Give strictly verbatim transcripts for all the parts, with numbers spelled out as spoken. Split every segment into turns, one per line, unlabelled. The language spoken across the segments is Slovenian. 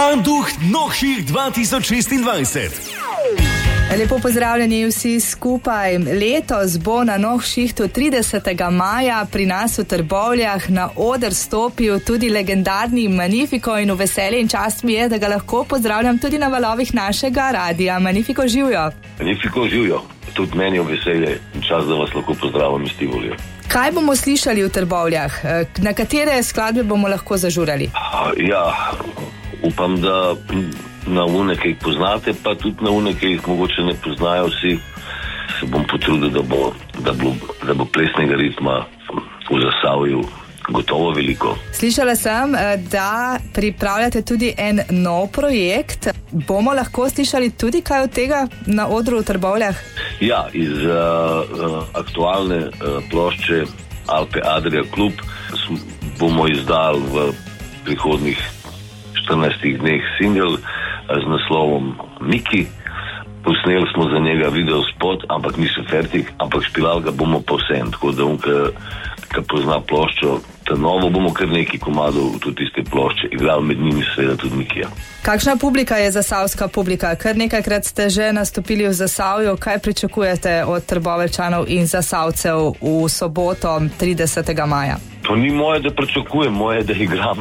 Anducht Nohših dva tisoč šestindvajset.
Lepo pozdravljeni vsi skupaj. Letos bo na Nohšihtu tridesetega maja pri nas v Trbovljah na oder stopil tudi legendarni Magnifico in v veselje in čast mi je, da ga lahko pozdravljam tudi na valovih našega radia. Magnifico, živjo.
Magnifico, živjo. Tudi meni je veselje in čast, da vas lahko pozdravim iz Tivolija.
Kaj bomo slišali v Trbovljah? Na katere skladbe bomo lahko zažurali?
Ja, upam, da na une, ki jih poznate, pa tudi na une, ki jih mogoče ne poznajo vsi, se bom potrudil, da bo, da bo, da bo plesnega ritma v Zasavju gotovo veliko.
Slišala sem, da pripravljate tudi en nov projekt. Bomo lahko slišali tudi kaj od tega na odru v Trbovljah?
Ja, iz uh, aktualne uh, plošče Alpe Adria Klub bomo izdali v prihodnih štirinajstih dneh single z naslovom Miki. Posneli smo za njega video spot, ampak ni še fertik, ampak špilal ga bomo povsem, tako da on, ki pozna ploščo, ta novo bomo kar nekaj komadov tudi iz te plošče igrali, med njimi seveda tudi Mikija.
Kakšna publika je zasavska publika? Kar nekajkrat ste že nastopili v Zasavju. Kaj pričakujete od Trboveljčanov in Zasavcev v soboto tridesetega maja?
To ni moje, da pričakujem, moje, da igram.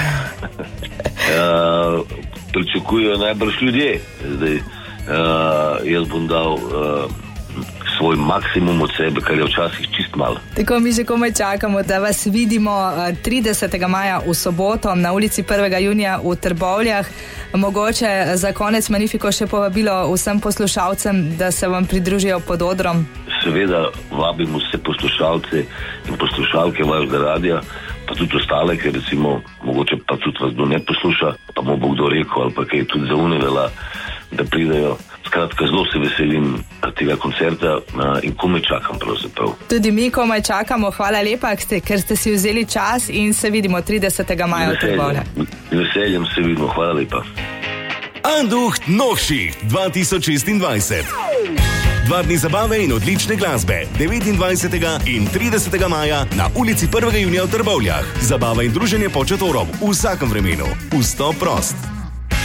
uh, pričakujejo najbrž ljudje. Zdaj, uh, jaz bom dal uh, svoj maksimum od sebe, kar je včasih čist malo.
Tako mi že komaj čakamo, da vas vidimo tridesetega maja v soboto na ulici prvega junija v Trbovljah. Mogoče za konec Magnifico še povabilo vsem poslušalcem, da se vam pridružijo pod odrom.
Seveda vabim vse poslušalce in poslušalke vašega radia, pa tudi ostale, ker recimo mogoče pa tudi vas kdo ne posluša, pa mu bo kdo rekel ali pa kaj tudi za univela, da pridejo. Skratka, zelo se veselim tega koncerta in komaj čakam pravzaprav.
Tudi mi komaj čakamo. Hvala lepa, ker ste si vzeli čas in se vidimo tridesetega maja v Trbovljah.
Veseljem se vidimo. Hvala lepa.
Anducht Nohših dva tisoč šestindvajset. Dva dni zabave in odlične glasbe. devetindvajsetega in tridesetega maja na ulici prvega junija v Trbovljah. Zabava in druženje pod šatorom v vsakem vremenu. Vstop prost.